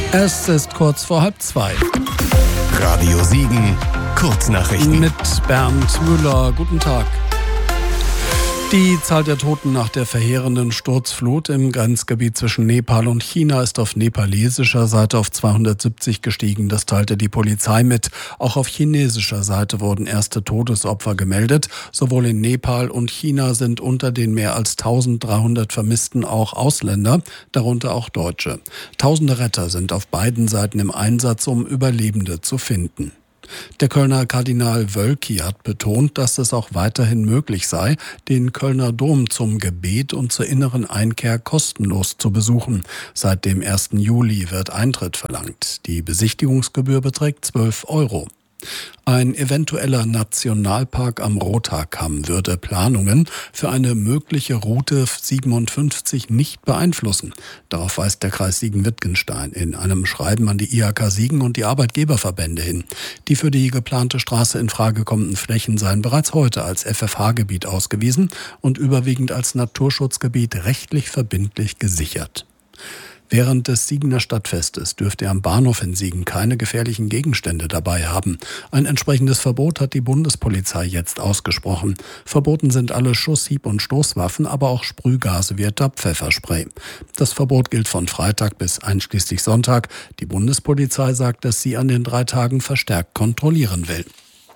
Es ist kurz vor 1:30. Radio Siegen, Kurznachrichten. Mit Bernd Müller. Guten Tag. Die Zahl der Toten nach der verheerenden Sturzflut im Grenzgebiet zwischen Nepal und China ist auf nepalesischer Seite auf 270 gestiegen. Das teilte die Polizei mit. Auch auf chinesischer Seite wurden erste Todesopfer gemeldet. Sowohl in Nepal und China sind unter den mehr als 1300 Vermissten auch Ausländer, darunter auch Deutsche. Tausende Retter sind auf beiden Seiten im Einsatz, um Überlebende zu finden. Der Kölner Kardinal Wölki hat betont, dass es auch weiterhin möglich sei, den Kölner Dom zum Gebet und zur inneren Einkehr kostenlos zu besuchen. Seit dem 1. Juli wird Eintritt verlangt. Die Besichtigungsgebühr beträgt 12 €. Ein eventueller Nationalpark am Rothaarkamm würde Planungen für eine mögliche Route 57 nicht beeinflussen. Darauf weist der Kreis Siegen-Wittgenstein in einem Schreiben an die IHK Siegen und die Arbeitgeberverbände hin. Die für die geplante Straße in Frage kommenden Flächen seien bereits heute als FFH-Gebiet ausgewiesen und überwiegend als Naturschutzgebiet rechtlich verbindlich gesichert. Während des Siegener Stadtfestes dürfte er am Bahnhof in Siegen keine gefährlichen Gegenstände dabei haben. Ein entsprechendes Verbot hat die Bundespolizei jetzt ausgesprochen. Verboten sind alle Schuss-, Hieb- und Stoßwaffen, aber auch Sprühgase wie etwa Pfefferspray. Das Verbot gilt von Freitag bis einschließlich Sonntag. Die Bundespolizei sagt, dass sie an den 3 Tagen verstärkt kontrollieren will.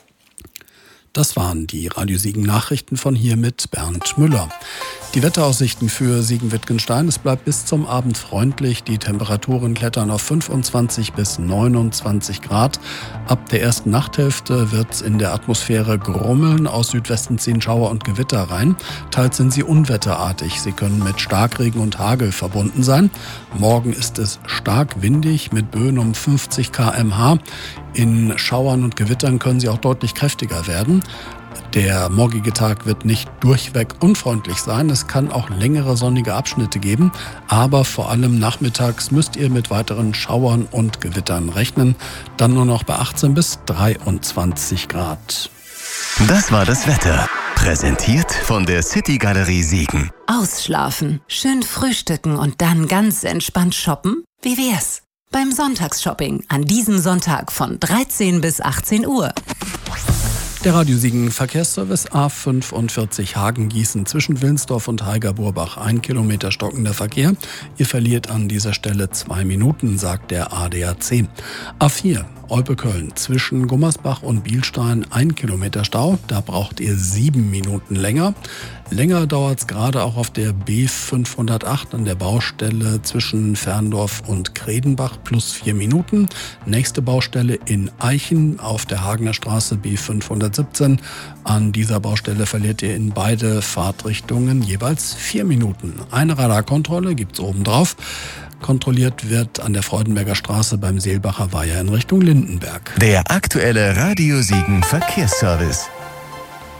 Das waren die Radio Siegen Nachrichten von hier mit Bernd Müller. Die Wetteraussichten für Siegen-Wittgenstein: Es bleibt bis zum Abend freundlich. Die Temperaturen klettern auf 25 bis 29 Grad. Ab der ersten Nachthälfte wird es in der Atmosphäre grummeln. Aus Südwesten ziehen Schauer und Gewitter rein. Teils sind sie unwetterartig. Sie können mit Starkregen und Hagel verbunden sein. Morgen ist es stark windig mit Böen um 50 km/h. In Schauern und Gewittern können sie auch deutlich kräftiger werden. Der morgige Tag wird nicht durchweg unfreundlich sein. Es kann auch längere sonnige Abschnitte geben. Aber vor allem nachmittags müsst ihr mit weiteren Schauern und Gewittern rechnen. Dann nur noch bei 18 bis 23 Grad. Das war das Wetter. Präsentiert von der City Galerie Siegen. Ausschlafen, schön frühstücken und dann ganz entspannt shoppen? Wie wär's? Beim Sonntagsshopping an diesem Sonntag von 13 bis 18 Uhr. Der Radio Siegen Verkehrsservice A45 Hagen-Gießen zwischen Wilnsdorf und Heiger-Burbach. 1 Kilometer stockender Verkehr. Ihr verliert an dieser Stelle 2 Minuten, sagt der ADAC. A4 Olpe-Köln zwischen Gummersbach und Bielstein 1 Kilometer Stau. Da braucht ihr 7 Minuten länger. Länger dauert es gerade auch auf der B508 an der Baustelle zwischen Ferndorf und Kredenbach plus 4 Minuten. Nächste Baustelle in Eichen auf der Hagener Straße B517. An dieser Baustelle verliert ihr in beide Fahrtrichtungen jeweils 4 Minuten. Eine Radarkontrolle gibt's obendrauf. Kontrolliert wird an der Freudenberger Straße beim Seelbacher Weiher in Richtung Lindenberg. Der aktuelle Radio Siegen Verkehrsservice.